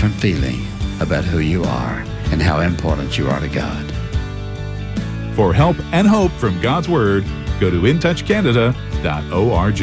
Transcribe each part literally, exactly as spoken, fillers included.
different feeling about who you are and how important you are to God. For help and hope from God's Word, go to in touch canada dot org.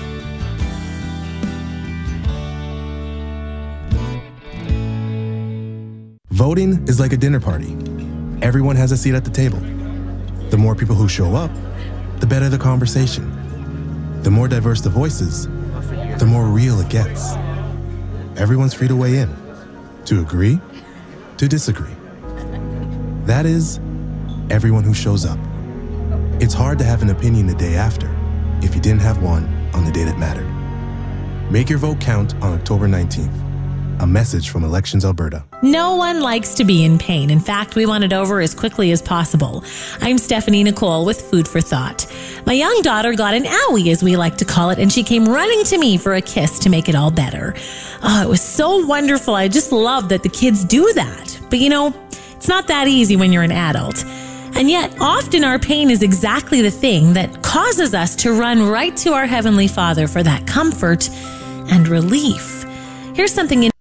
Voting is like a dinner party. Everyone has a seat at the table. The more people who show up, the better the conversation. The more diverse the voices, the more real it gets. Everyone's free to weigh in, to agree, to disagree. That is, everyone who shows up. It's hard to have an opinion the day after if you didn't have one on the day that mattered. Make your vote count on October nineteenth. A message from Elections Alberta. No one likes to be in pain. In fact, we want it over as quickly as possible. I'm Stephanie Nicole with Food for Thought. My young daughter got an owie, as we like to call it, and she came running to me for a kiss to make it all better. Oh, it was so wonderful. I just love that the kids do that. But you know, it's not that easy when you're an adult. And yet, often our pain is exactly the thing that causes us to run right to our Heavenly Father for that comfort and relief. Here's something in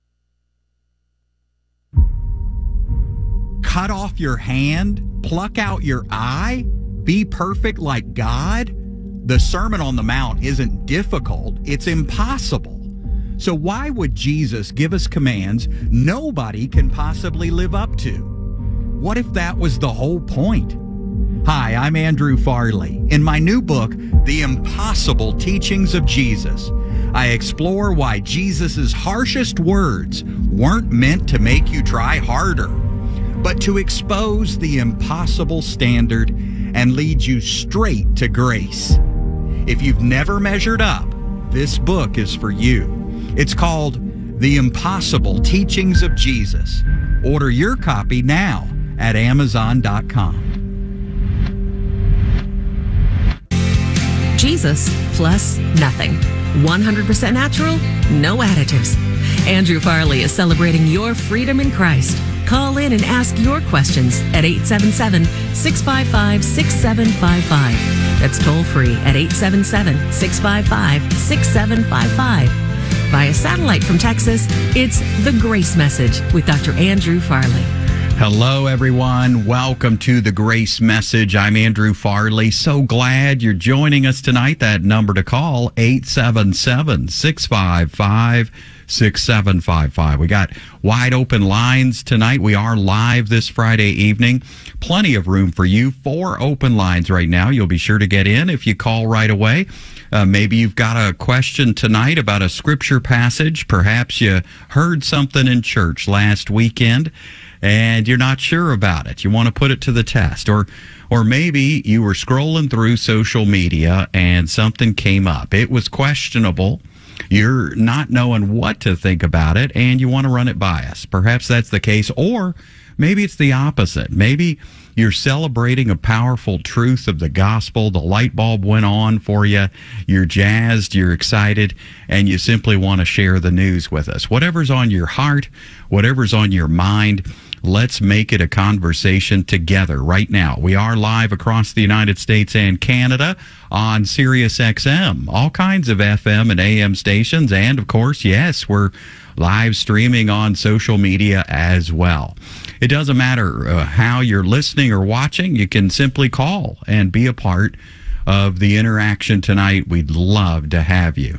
Cut off your hand, pluck out your eye, be perfect like God? The Sermon on the Mount isn't difficult, it's impossible. So why would Jesus give us commands nobody can possibly live up to? What if that was the whole point? Hi, I'm Andrew Farley. In my new book, The Impossible Teachings of Jesus, I explore why Jesus' harshest words weren't meant to make you try harder, but to expose the impossible standard and lead you straight to grace. If you've never measured up, this book is for you. It's called The Impossible Teachings of Jesus. Order your copy now at amazon dot com. Jesus plus nothing. one hundred percent natural, no additives. Andrew Farley is celebrating your freedom in Christ. Call in and ask your questions at eight seven seven, six five five, six seven five five. That's toll free at eight seven seven, six five five, six seven five five. Via satellite from Texas, it's The Grace Message with Doctor Andrew Farley. Hello, everyone. Welcome to The Grace Message. I'm Andrew Farley. So glad you're joining us tonight. That number to call, eight seven seven, six five five, six seven five five. We got wide open lines tonight. We are live this Friday evening. Plenty of room for you. Four open lines right now. You'll be sure to get in if you call right away. Uh, maybe you've got a question tonight about a scripture passage. Perhaps you heard something in church last weekend and you're not sure about it. You want to put it to the test. Or or maybe you were scrolling through social media and something came up. It was questionable. You're not knowing what to think about it, and you want to run it by us. Perhaps that's the case. Or maybe it's the opposite. Maybe you're celebrating a powerful truth of the gospel. The light bulb went on for you. You're jazzed, you're excited, and you simply want to share the news with us. Whatever's on your heart, whatever's on your mind, let's make it a conversation together right now. We are live across the United States and Canada on Sirius X M, all kinds of F M and A M stations, and of course, yes, we're live streaming on social media as well. It doesn't matter uh, how you're listening or watching. You can simply call and be a part of the interaction tonight. We'd love to have you.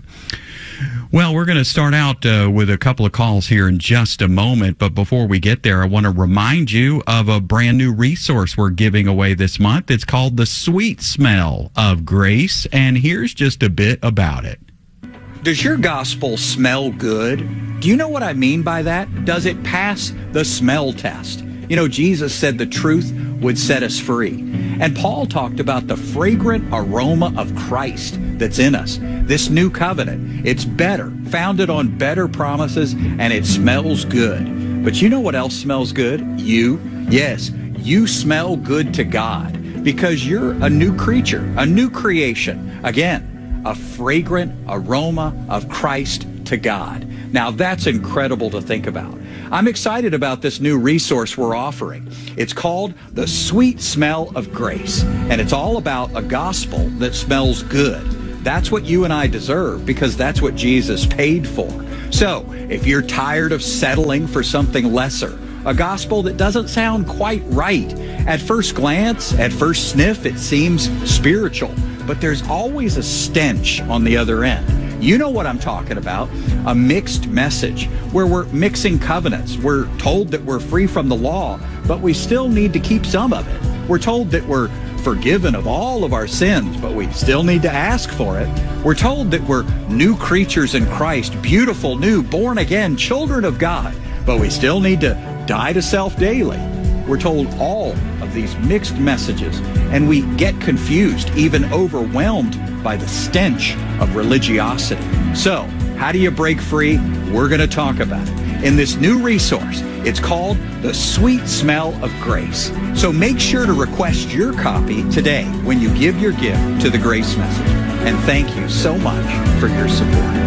Well, we're going to start out uh, with a couple of calls here in just a moment. But before we get there, I want to remind you of a brand new resource we're giving away this month. It's called The Sweet Smell of Grace. And here's just a bit about it. Does your gospel smell good? Do you know what I mean by that? Does it pass the smell test? You know, Jesus said the truth would set us free. And Paul talked about the fragrant aroma of Christ that's in us. This new covenant, it's better, founded on better promises, and it smells good. But you know what else smells good? You. Yes, you smell good to God because you're a new creature, a new creation. Again, a fragrant aroma of Christ to God. Now that's incredible to think about. I'm excited about this new resource we're offering. It's called The Sweet Smell of Grace, and it's all about a gospel that smells good. That's what you and I deserve because that's what Jesus paid for. So, if you're tired of settling for something lesser, a gospel that doesn't sound quite right, at first glance, at first sniff, it seems spiritual, but there's always a stench on the other end. You know what I'm talking about, a mixed message where we're mixing covenants. We're told that we're free from the law, but we still need to keep some of it. We're told that we're forgiven of all of our sins, but we still need to ask for it. We're told that we're new creatures in Christ, beautiful, new, born again, children of God, but we still need to die to self daily. We're told all of these mixed messages, and we get confused, even overwhelmed by the stench of religiosity. So, how do you break free? We're going to talk about it in this new resource. It's called The Sweet Smell of Grace. So make sure to request your copy today when you give your gift to the Grace Message. And thank you so much for your support.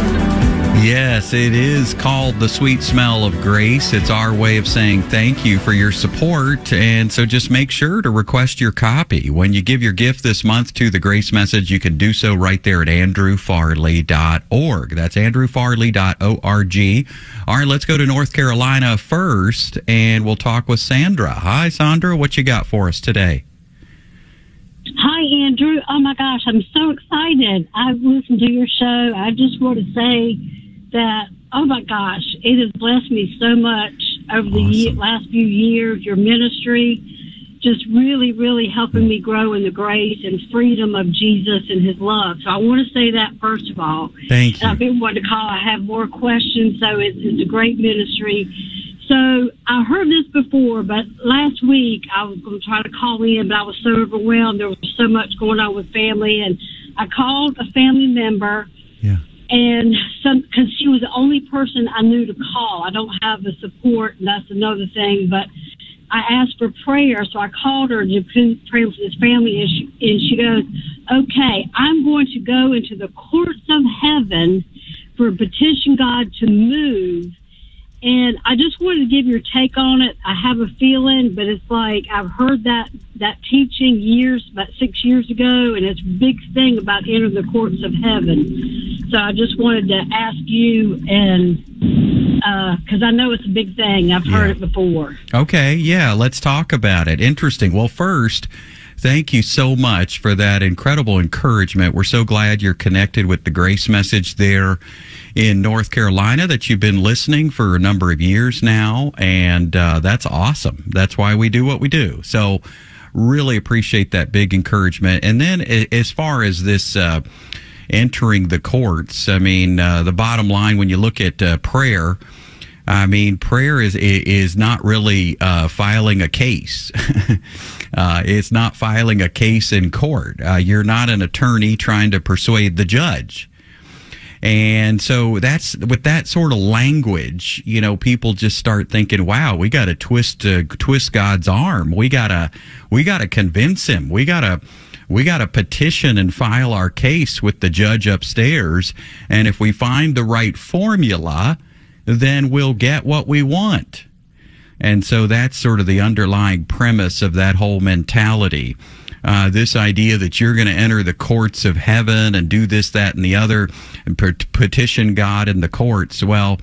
Yes, it is called The Sweet Smell of Grace. It's our way of saying thank you for your support. And so just make sure to request your copy. When you give your gift this month to the Grace Message, you can do so right there at andrew farley dot org. That's andrew farley dot org. All right, let's go to North Carolina first, and we'll talk with Sandra. Hi, Sandra. What you got for us today? Hi, Andrew. Oh, my gosh, I'm so excited. I've listened to your show. I just want to say that, oh, my gosh, it has blessed me so much over the Awesome. year, last few years. Your ministry just really, really helping me grow in the grace and freedom of Jesus and his love. So I want to say that, first of all. Thank you. And I've been wanting to call. I have more questions, so it's, it's a great ministry. So I heard this before, but last week I was going to try to call in, but I was so overwhelmed. There was so much going on with family, and I called a family member. Yeah. And some, because she was the only person I knew to call. I don't have the support, and that's another thing. But I asked for prayer, so I called her to pray for this family issue. And she goes, "Okay, I'm going to go into the courts of heaven for a petition God to move." And I just wanted to give your take on it. I have a feeling, but it's like I've heard that that teaching years, about six years ago, and it's a big thing about entering the courts of heaven. So I just wanted to ask you, and because uh, I know it's a big thing. I've heard yeah. it before. Okay, yeah, let's talk about it. Interesting. Well, first, thank you so much for that incredible encouragement. We're so glad you're connected with the Grace Message there in North Carolina, that you've been listening for a number of years now, and uh, that's awesome. That's why we do what we do. So really appreciate that big encouragement. And then as far as this uh, entering the courts, I mean, uh, the bottom line, when you look at uh, prayer, I mean, prayer is is not really uh, filing a case. uh, it's not filing a case in court. Uh, you're not an attorney trying to persuade the judge. And so that's with that sort of language, you know, people just start thinking, wow, we got to twist uh, twist God's arm. We got to we got to convince him. We got to we got to petition and file our case with the judge upstairs. And if we find the right formula, then we'll get what we want. And so that's sort of the underlying premise of that whole mentality. Uh, this idea that you're going to enter the courts of heaven and do this, that, and the other, and petition God in the courts. Well,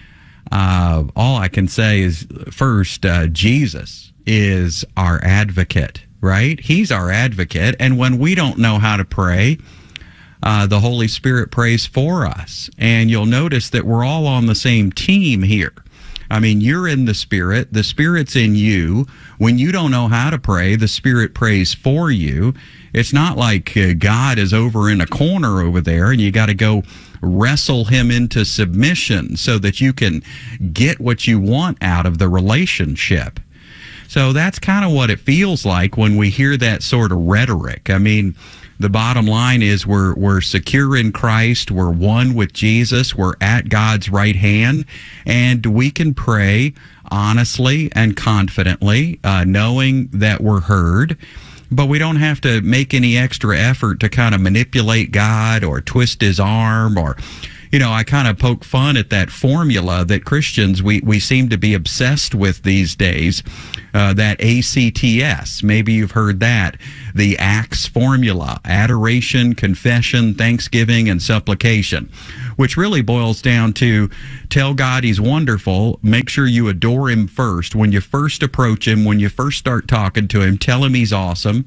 uh, all I can say is, first, uh, Jesus is our advocate, right? He's our advocate. And when we don't know how to pray, uh, the Holy Spirit prays for us. And you'll notice that we're all on the same team here. I mean, you're in the Spirit. The Spirit's in you. When you don't know how to pray, the Spirit prays for you. It's not like uh, God is over in a corner over there and you got to go wrestle him into submission so that you can get what you want out of the relationship. So that's kind of what it feels like when we hear that sort of rhetoric. I mean, the bottom line is we're we're secure in Christ. We're one with Jesus. We're at God's right hand, and we can pray honestly and confidently, uh, knowing that we're heard. But we don't have to make any extra effort to kind of manipulate God or twist his arm or, you know, I kind of poke fun at that formula that Christians, we, we seem to be obsessed with these days, uh, that A C T S. Maybe you've heard that. The ACTS formula: adoration, confession, thanksgiving, and supplication, which really boils down to tell God he's wonderful. Make sure you adore him first. When you first approach him, when you first start talking to him, tell him he's awesome.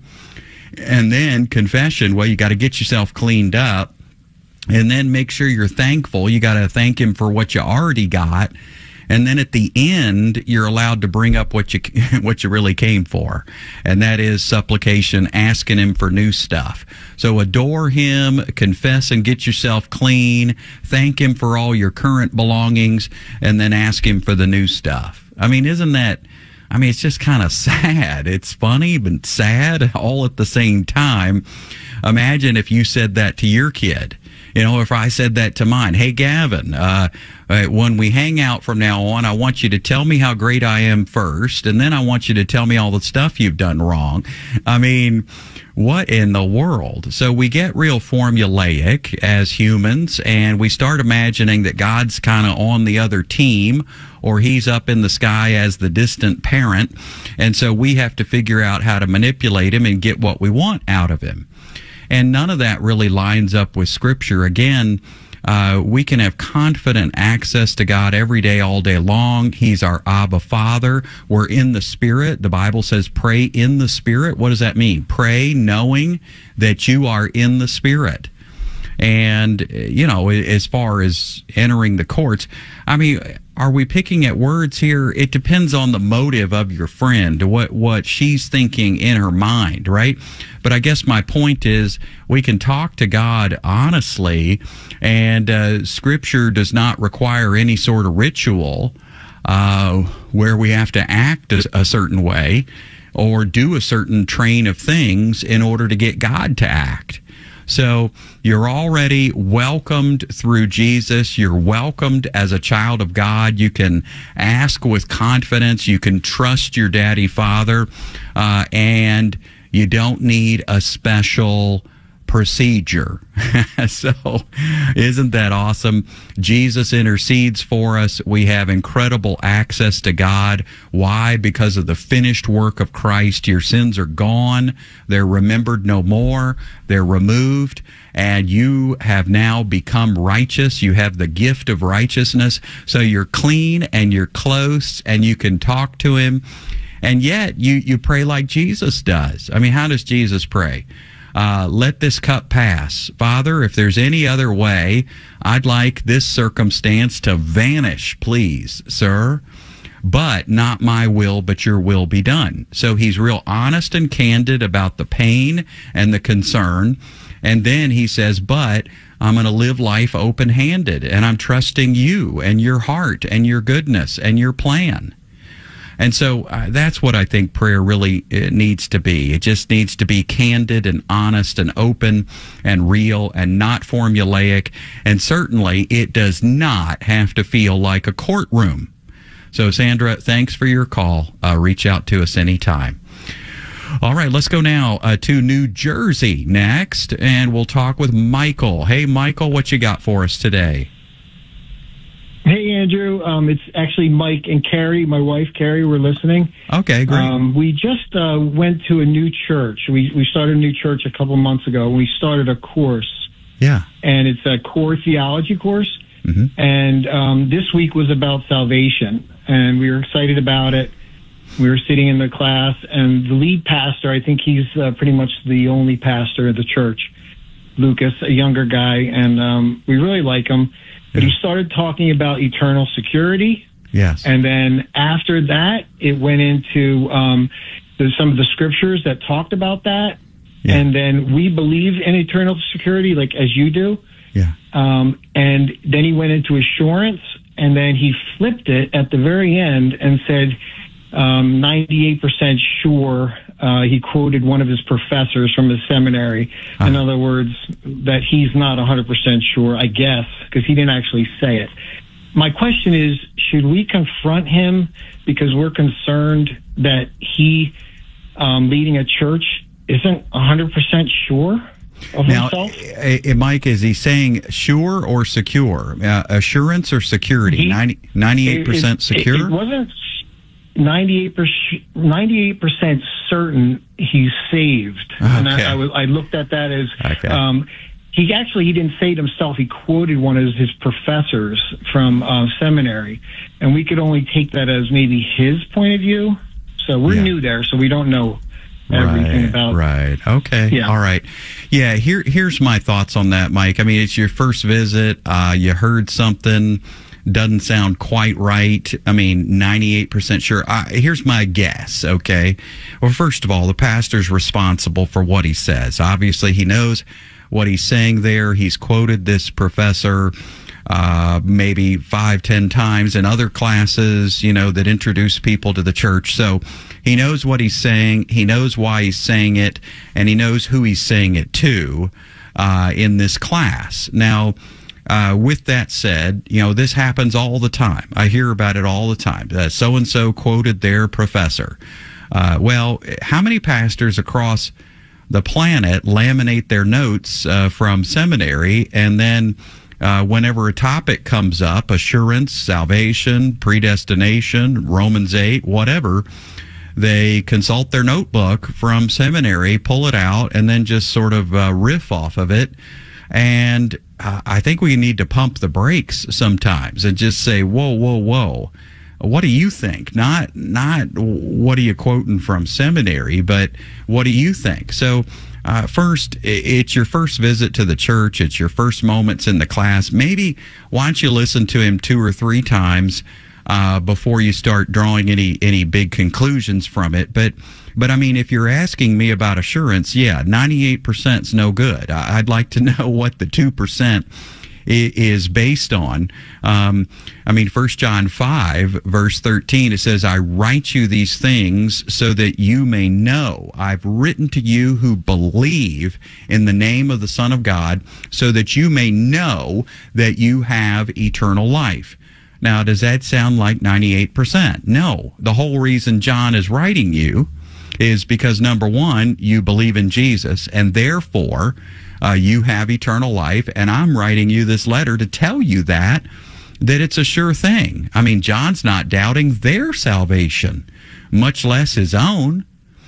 And then confession, well, you got to get yourself cleaned up. And then make sure you're thankful. You got to thank him for what you already got. And then at the end, you're allowed to bring up what you what you really came for, and that is supplication, asking him for new stuff. So adore him, confess and get yourself clean, thank him for all your current belongings, and then ask him for the new stuff. I mean, isn't that, I mean, it's just kind of sad. It's funny, but sad all at the same time. Imagine if you said that to your kid. You know, if I said that to mine, hey, Gavin, uh, when we hang out from now on, I want you to tell me how great I am first, and then I want you to tell me all the stuff you've done wrong. I mean, what in the world? So we get real formulaic as humans, and we start imagining that God's kind of on the other team, or he's up in the sky as the distant parent, and so we have to figure out how to manipulate him and get what we want out of him. And none of that really lines up with Scripture. Again, uh, we can have confident access to God every day, all day long. He's our Abba Father. We're in the Spirit. The Bible says pray in the Spirit. What does that mean? Pray knowing that you are in the Spirit. And, you know, as far as entering the courts, I mean, are we picking at words here? It depends on the motive of your friend, what what she's thinking in her mind, right? But I guess my point is we can talk to God honestly, and uh, Scripture does not require any sort of ritual uh, where we have to act a, a certain way or do a certain train of things in order to get God to act. So you're already welcomed through Jesus. You're welcomed as a child of God. You can ask with confidence. You can trust your daddy, father, uh, and you don't need a special procedure. So isn't that awesome? Jesus intercedes for us. We have incredible access to God. Why? Because of the finished work of Christ. Your sins are gone. They're remembered no more. They're removed. And you have now become righteous. You have the gift of righteousness. So you're clean and you're close and you can talk to him. And yet you, you pray like Jesus does. I mean, how does Jesus pray? Uh, let this cup pass. Father, if there's any other way, I'd like this circumstance to vanish, please, sir. But not my will, but your will be done. So he's real honest and candid about the pain and the concern. And then he says, but I'm going to live life open-handed, and I'm trusting you and your heart and your goodness and your plan. And so uh, that's what I think prayer really uh, needs to be. It just needs to be candid and honest and open and real and not formulaic. And certainly it does not have to feel like a courtroom. So, Sandra, thanks for your call. Uh, reach out to us anytime. All right, let's go now uh, to New Jersey next, and we'll talk with Michael. Hey, Michael, what you got for us today? Hey, Andrew. Um, it's actually Mike and Carrie, my wife, Carrie, we're listening. Okay, great. Um, we just uh, went to a new church. We we started a new church a couple of months ago. We started a course. Yeah. And it's a core theology course. Mm-hmm. And um, this week was about salvation. And we were excited about it. We were sitting in the class, and the lead pastor, I think he's uh, pretty much the only pastor of the church, Lucas, a younger guy, and um, we really like him. But he started talking about eternal security. Yes. And then after that, it went into um, the, some of the scriptures that talked about that. Yeah. And then we believe in eternal security, like as you do. Yeah. Um, and then he went into assurance, and then he flipped it at the very end and said um, ninety-eight percent sure. Uh, he quoted one of his professors from his seminary. Uh-huh. In other words, that he's not one hundred percent sure, I guess, because he didn't actually say it. My question is, should we confront him because we're concerned that he, um, leading a church, isn't one hundred percent sure? of now, himself. uh, Mike, is he saying sure or secure? Uh, assurance or security? He, ninety, ninety-eight percent it, secure? It, it wasn't ninety-eight percent, ninety-eight percent certain he's saved. Okay. And I, I, was, I looked at that as... Okay. Um, he actually, he didn't say it himself. He quoted one of his professors from uh, seminary. And we could only take that as maybe his point of view. So we're Yeah. new there, so we don't know everything right, about... Right. Okay. Yeah. All right. Yeah. Here, here's my thoughts on that, Mike. I mean, it's your first visit. Uh, you heard something doesn't sound quite right. I mean, ninety-eight percent sure. I, here's my guess. Okay. Well, first of all, the pastor's responsible for what he says. Obviously, he knows what he's saying there. He's quoted this professor uh, maybe five, ten times in other classes, you know, that introduce people to the church. So he knows what he's saying. He knows why he's saying it, and he knows who he's saying it to uh, in this class. Now, uh, with that said, you know, this happens all the time. I hear about it all the time. Uh, so-and-so quoted their professor. Uh, well, how many pastors across the planet laminate their notes uh, from seminary, and then uh, whenever a topic comes up, assurance, salvation, predestination, Romans eight, whatever, they consult their notebook from seminary, pull it out, and then just sort of uh, riff off of it. And uh, I think we need to pump the brakes sometimes and just say, whoa, whoa, whoa. What do you think? Not not what are you quoting from seminary, but what do you think? So uh, first, it's your first visit to the church. It's your first moments in the class. Maybe why don't you listen to him two or three times uh, before you start drawing any any big conclusions from it. But but I mean, if you're asking me about assurance, yeah, ninety-eight percent is no good. I'd like to know what the two percent is based on. Um, I mean, First John five, verse thirteen, it says, I write you these things so that you may know. I've written to you who believe in the name of the Son of God, so that you may know that you have eternal life. Now, does that sound like ninety-eight percent? No. The whole reason John is writing you is because, number one, you believe in Jesus, and therefore Uh, you have eternal life, and I'm writing you this letter to tell you that, that it's a sure thing. I mean, John's not doubting their salvation, much less his own.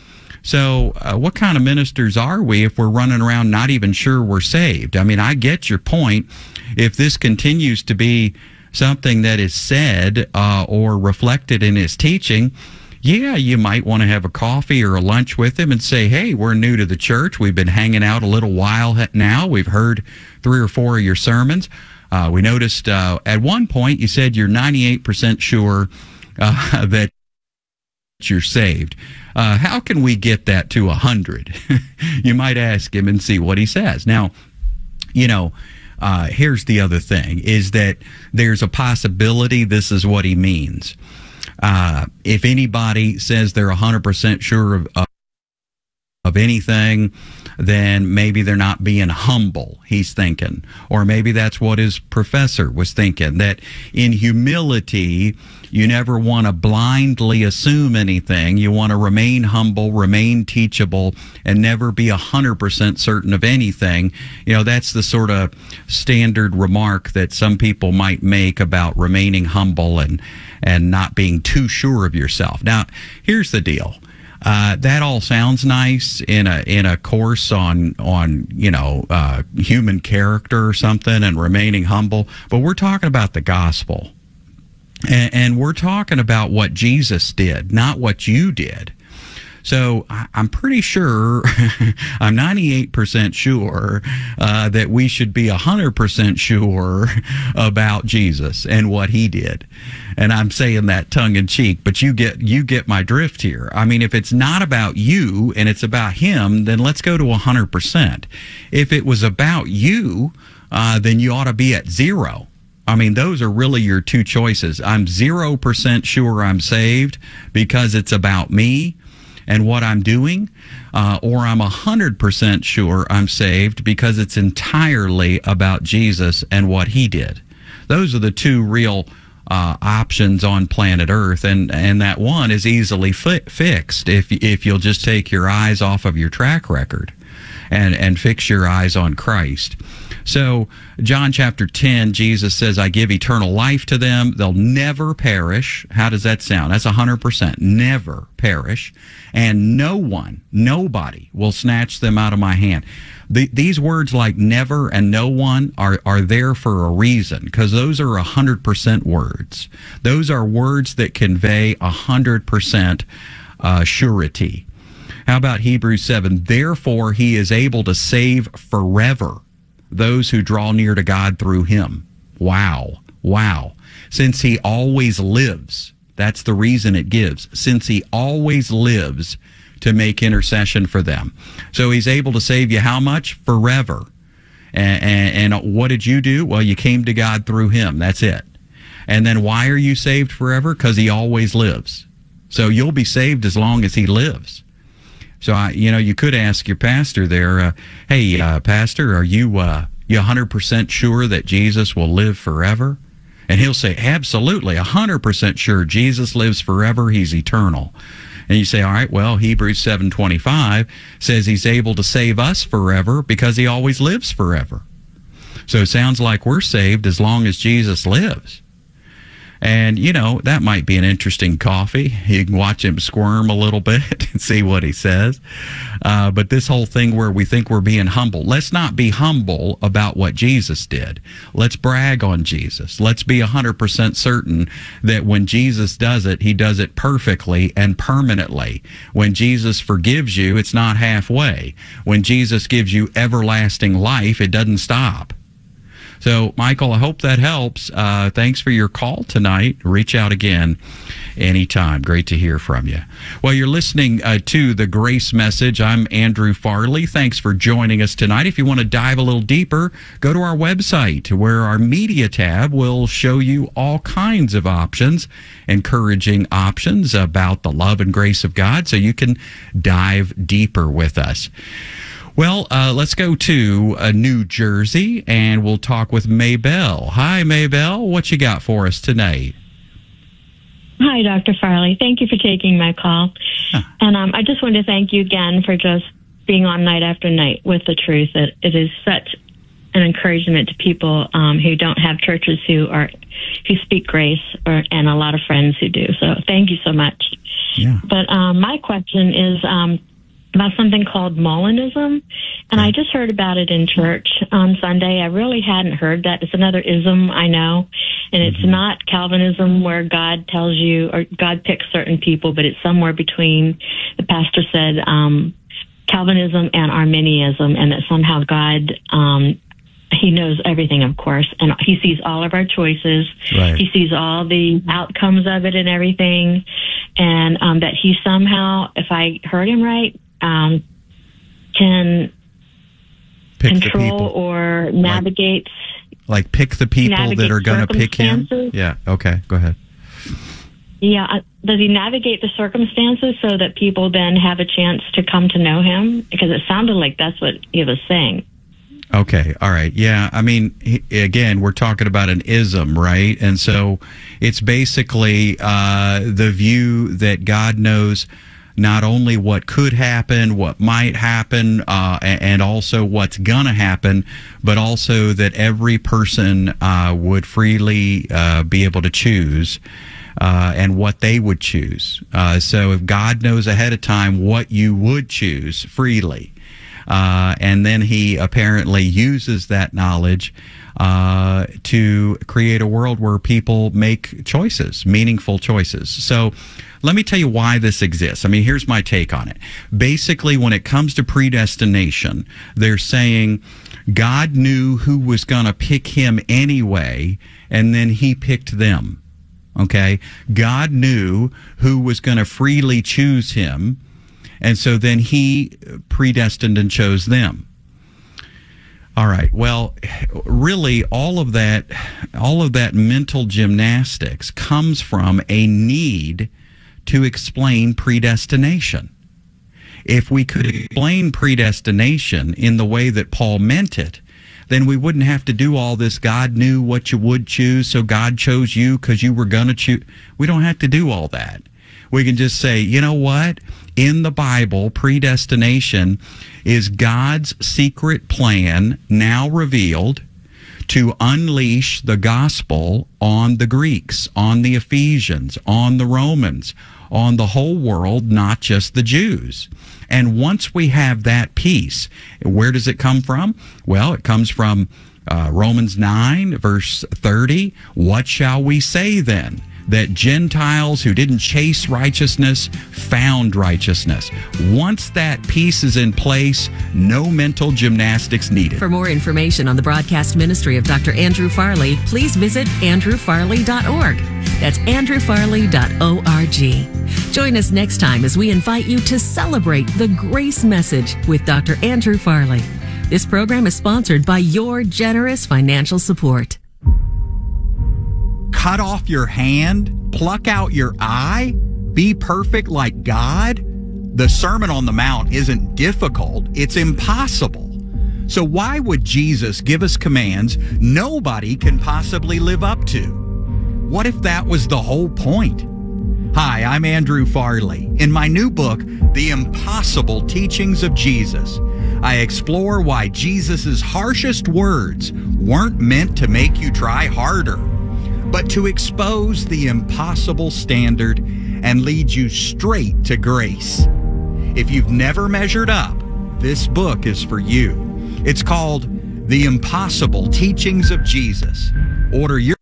So uh, what kind of ministers are we if we're running around not even sure we're saved? I mean, I get your point. If this continues to be something that is said uh, or reflected in his teaching, yeah, you might want to have a coffee or a lunch with him and say, hey, we're new to the church. We've been hanging out a little while now. We've heard three or four of your sermons. Uh, we noticed uh, at one point you said you're ninety-eight percent sure uh, that you're saved. Uh, how can we get that to one hundred? You might ask him and see what he says. Now, you know, uh, here's the other thing, is that there's a possibility this is what he means. Uh, if anybody says they're one hundred percent sure of, uh, of anything, then maybe they're not being humble, he's thinking. Or maybe that's what his professor was thinking, that in humility, you never want to blindly assume anything. You want to remain humble, remain teachable, and never be one hundred percent certain of anything. You know, that's the sort of standard remark that some people might make about remaining humble and, and not being too sure of yourself. Now, here's the deal. Uh, that all sounds nice in a in a course on on you know uh, human character or something and remaining humble, but we're talking about the gospel, and, and we're talking about what Jesus did, not what you did. So I, I'm pretty sure, I'm ninety-eight percent sure uh, that we should be one hundred percent sure about Jesus and what he did. And I'm saying that tongue in cheek, but you get you get my drift here. I mean, if it's not about you and it's about him, then let's go to one hundred percent. If it was about you, uh, then you ought to be at zero. I mean, those are really your two choices. I'm zero percent sure I'm saved because it's about me and what I'm doing, uh, or I'm one hundred percent sure I'm saved because it's entirely about Jesus and what he did. Those are the two real uh, options on planet Earth, and, and that one is easily fi- fixed if if you'll just take your eyes off of your track record and, and fix your eyes on Christ. So, John chapter ten, Jesus says, I give eternal life to them. They'll never perish. How does that sound? That's one hundred percent. Never perish. And no one, nobody will snatch them out of my hand. The, these words like never and no one are, are there for a reason, because those are one hundred percent words. Those are words that convey one hundred percent uh, surety. How about Hebrews seven? Therefore, he is able to save forever those who draw near to God through him. Wow. Wow. Since he always lives, that's the reason it gives. Since he always lives to make intercession for them. So he's able to save you how much? Forever. And, and, and what did you do? Well, you came to God through him. That's it. And then why are you saved forever? Because he always lives. So you'll be saved as long as he lives. So, I, you know, you could ask your pastor there, uh, hey, uh, pastor, are you uh, you one hundred percent sure that Jesus will live forever? And he'll say, absolutely, one hundred percent sure Jesus lives forever. He's eternal. And you say, all right, well, Hebrews seven twenty-five says he's able to save us forever because he always lives forever. So it sounds like we're saved as long as Jesus lives. And, you know, that might be an interesting coffee. You can watch him squirm a little bit and see what he says. Uh, but this whole thing where we think we're being humble, let's not be humble about what Jesus did. Let's brag on Jesus. Let's be one hundred percent certain that when Jesus does it, he does it perfectly and permanently. When Jesus forgives you, it's not halfway. When Jesus gives you everlasting life, it doesn't stop. So, Michael, I hope that helps. Uh, thanks for your call tonight. Reach out again anytime. Great to hear from you. Well, you're listening uh, to The Grace Message. I'm Andrew Farley. Thanks for joining us tonight. If you want to dive a little deeper, go to our website where our media tab will show you all kinds of options, encouraging options about the love and grace of God, so you can dive deeper with us. Well, uh, let's go to uh, New Jersey, and we'll talk with Maybelle. Hi, Maybelle. What you got for us tonight? Hi, Doctor Farley. Thank you for taking my call. Huh. And um, I just wanted to thank you again for just being on night after night with the truth. It, it is such an encouragement to people um, who don't have churches who are who speak grace, or, and a lot of friends who do. So thank you so much. Yeah. But um, my question is... Um, about something called Molinism, and I just heard about it in church on Sunday. I really hadn't heard that. It's another ism, I know, and it's mm-hmm. not Calvinism where God tells you, or God picks certain people, but it's somewhere between, the pastor said, um, Calvinism and Arminianism, and that somehow God, um, he knows everything, of course, and he sees all of our choices. Right. He sees all the outcomes of it and everything, and um, that he somehow, if I heard him right, Um, can pick control or navigate. Like, like pick the people that are going to pick him? Yeah, okay, go ahead. Yeah, does he navigate the circumstances so that people then have a chance to come to know him? Because it sounded like that's what he was saying. Okay, all right. Yeah, I mean, again, we're talking about an ism, right? And so it's basically uh, the view that God knows not only what could happen, what might happen, uh, and also what's gonna happen, but also that every person uh, would freely uh, be able to choose uh, and what they would choose. Uh, so if God knows ahead of time what you would choose freely, uh, and then he apparently uses that knowledge uh, to create a world where people make choices, meaningful choices. So let me tell you why this exists. I mean, here's my take on it. Basically, when it comes to predestination, they're saying God knew who was going to pick him anyway, and then he picked them. Okay? God knew who was going to freely choose him, and so then he predestined and chose them. All right. Well, really, all of that, all of that mental gymnastics comes from a need to explain predestination. If we could explain predestination in the way that Paul meant it, then we wouldn't have to do all this. God knew what you would choose, so God chose you because you were going to choose. We don't have to do all that. We can just say, you know what? in the Bible, predestination is God's secret plan now revealed to unleash the gospel on the Greeks, on the Ephesians, on the Romans, on the whole world, not just the Jews. And once we have that peace, where does it come from? Well, it comes from uh, Romans nine, verse thirty. What shall we say then? That Gentiles who didn't chase righteousness found righteousness. Once that peace is in place, no mental gymnastics needed. For more information on the broadcast ministry of Doctor Andrew Farley, please visit andrew farley dot org. That's andrew farley dot org. Join us next time as we invite you to celebrate the grace message with Doctor Andrew Farley. This program is sponsored by your generous financial support. Cut off your hand, pluck out your eye, be perfect like God? The Sermon on the Mount isn't difficult, it's impossible. So why would Jesus give us commands nobody can possibly live up to? What if that was the whole point? Hi, I'm Andrew Farley. In my new book, The Impossible Teachings of Jesus, I explore why Jesus' harshest words weren't meant to make you try harder, but to expose the impossible standard and lead you straight to grace. If you've never measured up, this book is for you. It's called The Impossible Teachings of Jesus. Order your